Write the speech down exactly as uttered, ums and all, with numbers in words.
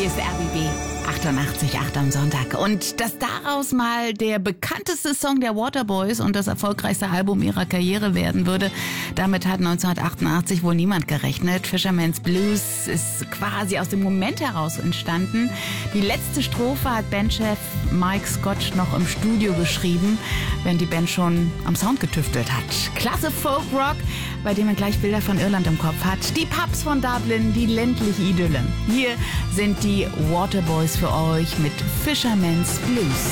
Hier ist R B B achtundachtzig Komma acht am Sonntag. Und dass daraus mal der bekannteste Song der Waterboys und das erfolgreichste Album ihrer Karriere werden würde, damit hat neunzehnhundertachtundachtzig wohl niemand gerechnet. Fisherman's Blues ist quasi aus dem Moment heraus entstanden. Die letzte Strophe hat Bandchef Mike Scott noch im Studio geschrieben, wenn die Band schon am Sound getüftelt hat. Klasse Folkrock, bei dem man gleich Bilder von Irland im Kopf hat. Die Pubs von Dublin, die ländliche Idylle. Hier sind die Waterboys für euch mit Fisherman's Blues.